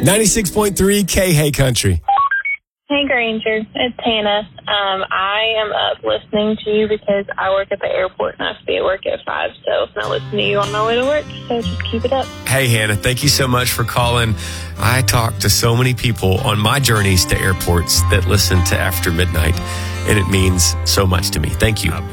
96.3 K Hey Country. Hey, Granger. It's Hannah. I am up listening to you because I work at the airport and I have to be at work at 5. So if not listening to you on my way to work, so just keep it up. Hey, Hannah, thank you so much for calling. I talk to so many people on my journeys to airports that listen to After Midnight, and it means so much to me. Thank you.